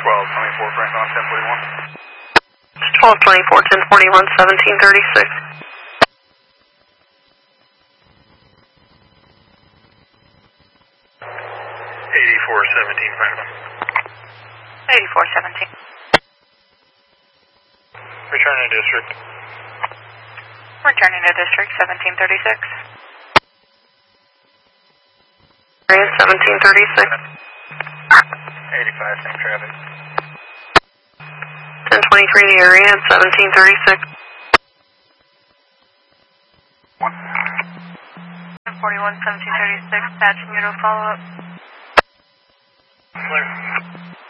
1224 Franklin 1041. 1224 1041 1736. 8417 Franklin. 8417. Returning to district. Returning to district 1736. Area 1736. 85, same traffic. 1023 the area at 1736. 41 1736, patch mutual follow up. Clear.